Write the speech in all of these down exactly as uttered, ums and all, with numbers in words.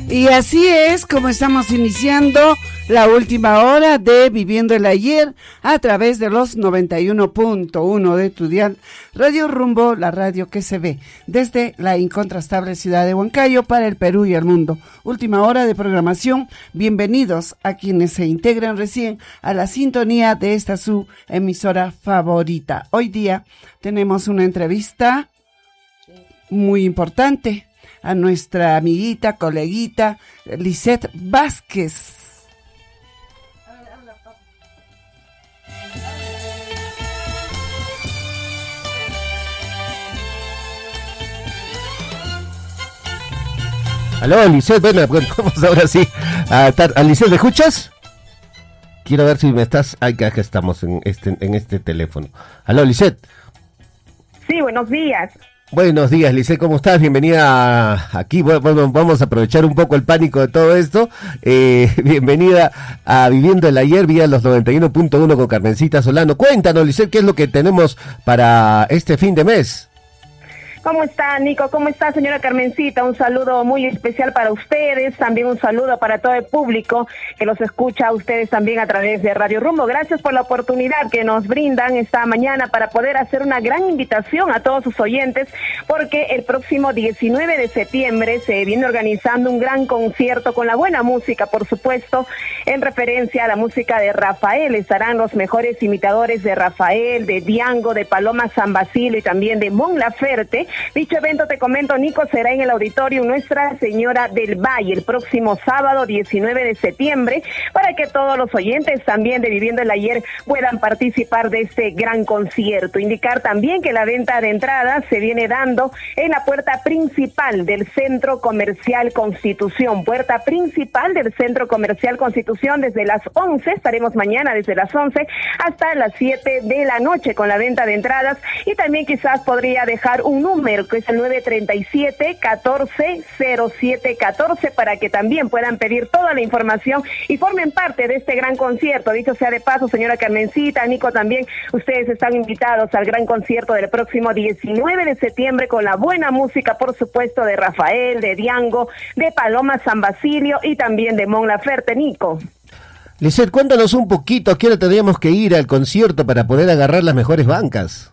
Y así es como estamos iniciando la última hora de Viviendo el Ayer a través de los noventa y uno punto uno de tu dial Radio Rumbo, la radio que se ve desde la incontrastable ciudad de Huancayo para el Perú y el mundo. Última hora de programación. Bienvenidos a quienes se integran recién a la sintonía de esta su emisora favorita. Hoy día tenemos una entrevista muy importante a nuestra amiguita, coleguita, Lisette Vázquez. Aló, Lisette, bueno, vamos ahora sí a, a Lisette, ¿me escuchas? Quiero ver si me estás, ay, acá estamos en este, en este teléfono. Aló, Lisette. Sí, buenos días. Buenos días, Lisette, ¿cómo estás? Bienvenida aquí. Bueno, vamos a aprovechar un poco el pánico de todo esto. Eh, bienvenida a Viviendo el Ayer, vía los noventa y uno punto uno con Carmencita Solano. Cuéntanos, Lisette, ¿qué es lo que tenemos para este fin de mes? ¿Cómo está, Nico? ¿Cómo está, señora Carmencita? Un saludo muy especial para ustedes, también un saludo para todo el público que los escucha a ustedes también a través de Radio Rumbo. Gracias por la oportunidad que nos brindan esta mañana para poder hacer una gran invitación a todos sus oyentes, porque el próximo diecinueve de septiembre se viene organizando un gran concierto con la buena música, por supuesto, en referencia a la música de Rafael. Estarán los mejores imitadores de Rafael, de Diango, de Paloma San Basilio y también de Mon Laferte. Dicho evento, te comento, Nico, será en el auditorio Nuestra Señora del Valle el próximo sábado diecinueve de septiembre, para que todos los oyentes también de Viviendo el Ayer puedan participar de este gran concierto. Indicar también que la venta de entradas se viene dando en la puerta principal del Centro Comercial Constitución, puerta principal del Centro Comercial Constitución desde las once, estaremos mañana desde las once hasta las siete de la noche con la venta de entradas, y también quizás podría dejar un número que es el nueve treinta y siete, catorce, cero siete catorce, para que también puedan pedir toda la información y formen parte de este gran concierto. Dicho sea de paso, señora Carmencita, Nico, también ustedes están invitados al gran concierto del próximo diecinueve de septiembre con la buena música, por supuesto, de Rafael, de Diango, de Paloma San Basilio y también de Mon Laferte, Nico. Lisette, cuéntanos un poquito, ¿a qué hora tendríamos que ir al concierto para poder agarrar las mejores bancas?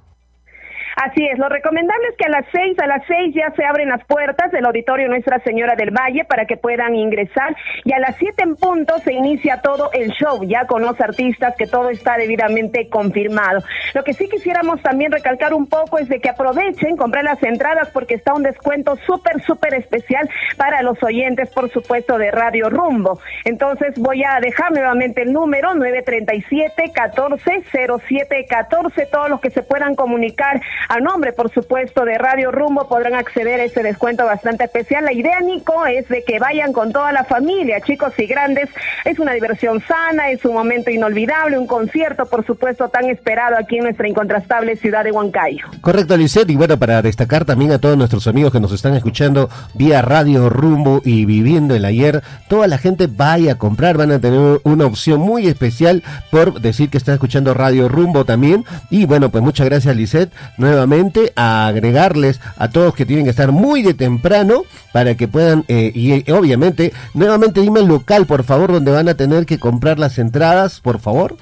Así es, lo recomendable es que a las seis, a las seis ya se abren las puertas del auditorio Nuestra Señora del Valle para que puedan ingresar, y a las siete en punto se inicia todo el show, ya con los artistas, que todo está debidamente confirmado. Lo que sí quisiéramos también recalcar un poco es de que aprovechen, comprar las entradas, porque está un descuento súper, súper especial para los oyentes, por supuesto, de Radio Rumbo. Entonces voy a dejar nuevamente el número nueve treinta y siete, catorce, cero siete catorce, todos los que se puedan comunicar a nombre, por supuesto, de Radio Rumbo podrán acceder a este descuento bastante especial. La idea, Nico, es de que vayan con toda la familia, chicos y grandes. Es una diversión sana, es un momento inolvidable, un concierto, por supuesto, tan esperado aquí en nuestra incontrastable ciudad de Huancayo. Correcto, Lisette, y bueno, para destacar también a todos nuestros amigos que nos están escuchando vía Radio Rumbo y Viviendo el Ayer, toda la gente vaya a comprar, van a tener una opción muy especial por decir que están escuchando Radio Rumbo también. Y bueno, pues muchas gracias, Lisette, nuevamente a agregarles a todos que tienen que estar muy de temprano para que puedan, eh, y eh, obviamente, nuevamente dime el local, por favor, donde van a tener que comprar las entradas, por favor.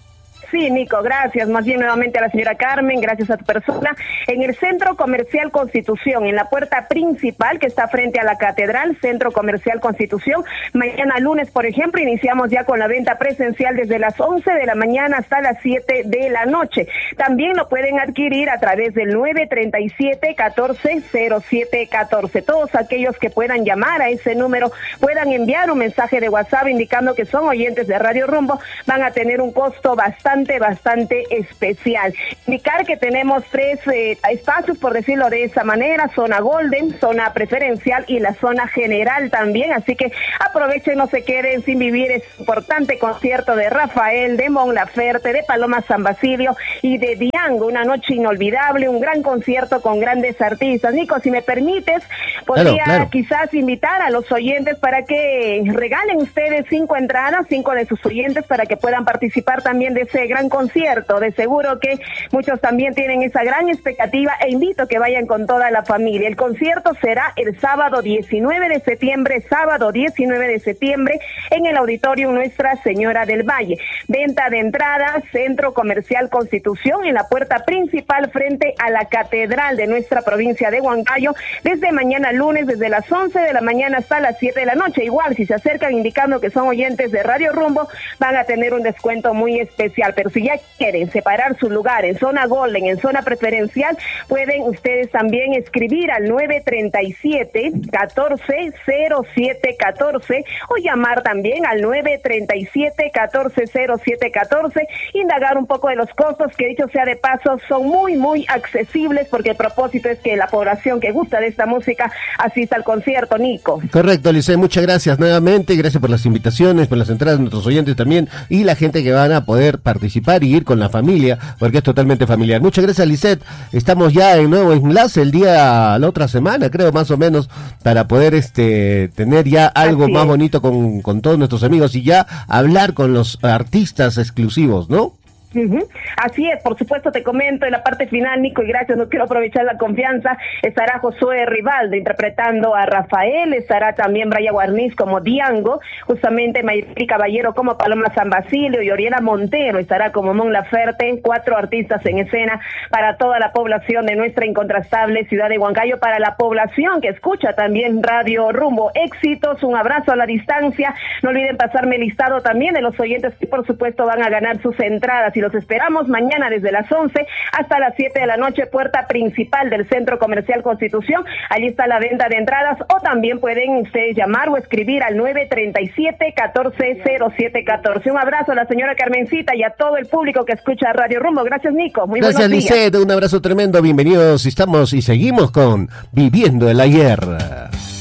Sí, Nico, gracias. Más bien nuevamente a la señora Carmen, gracias a tu persona. En el Centro Comercial Constitución, en la puerta principal que está frente a la Catedral, Centro Comercial Constitución. Mañana lunes, por ejemplo, iniciamos ya con la venta presencial desde las once de la mañana hasta las siete de la noche. También lo pueden adquirir a través del nueve treinta y siete, catorce, cero siete catorce. Todos aquellos que puedan llamar a ese número, puedan enviar un mensaje de WhatsApp indicando que son oyentes de Radio Rumbo, van a tener un costo bastante bastante especial. Indicar que tenemos tres eh, espacios, por decirlo de esa manera: zona Golden, zona preferencial y la zona general también, así que aprovechen, no se queden sin vivir este importante concierto de Rafael, de Mon Laferte, de Paloma San Basilio y de Diango, una noche inolvidable, un gran concierto con grandes artistas. Nico, si me permites, podría claro, claro. quizás invitar a los oyentes para que regalen ustedes cinco entradas, cinco de sus oyentes, para que puedan participar también de ese gran concierto. De seguro que muchos también tienen esa gran expectativa e invito a que vayan con toda la familia. El concierto será el sábado diecinueve de septiembre, sábado diecinueve de septiembre en el Auditorio Nuestra Señora del Valle. Venta de entradas, Centro Comercial Constitución, en la puerta principal frente a la Catedral de nuestra provincia de Huancayo, desde mañana lunes, desde las once de la mañana hasta las siete de la noche. Igual, si se acercan indicando que son oyentes de Radio Rumbo, van a tener un descuento muy especial. Pero si ya quieren separar su lugar en zona Golden, en zona preferencial, pueden ustedes también escribir al nueve treinta y siete, catorce, cero siete catorce o llamar también al nueve treinta y siete, catorce, cero siete catorce, indagar un poco de los costos, que dicho sea de paso, son muy, muy accesibles, porque el propósito es que la población que gusta de esta música asista al concierto, Nico. Correcto, Lice, muchas gracias nuevamente, gracias por las invitaciones, por las entradas de nuestros oyentes también, y la gente que van a poder participar y ir con la familia, porque es totalmente familiar. Muchas gracias, Lisette. Estamos ya en nuevo enlace el día, la otra semana, creo, más o menos, para poder este tener ya algo Así más es. bonito con, con todos nuestros amigos y ya hablar con los artistas exclusivos, ¿no? Uh-huh. Así es, por supuesto, te comento en la parte final, Nico, y gracias, no quiero aprovechar la confianza, estará Josué Rivaldo interpretando a Rafael, estará también Brian Guarniz como Diango, justamente Mayri Caballero como Paloma San Basilio y Oriela Montero estará como Mon Laferte, cuatro artistas en escena para toda la población de nuestra incontrastable ciudad de Huancayo, para la población que escucha también Radio Rumbo. Éxitos, un abrazo a la distancia, no olviden pasarme el listado también de los oyentes que por supuesto van a ganar sus entradas, y los esperamos mañana desde las once hasta las siete de la noche, puerta principal del Centro Comercial Constitución. Allí está la venta de entradas, o también pueden ustedes llamar o escribir al nueve treinta y siete, catorce, cero siete catorce. Un abrazo a la señora Carmencita y a todo el público que escucha Radio Rumbo. Gracias, Nico. Muy Gracias, buenos días. Lisette. Un abrazo tremendo. Bienvenidos. Estamos y seguimos con Viviendo el Ayer.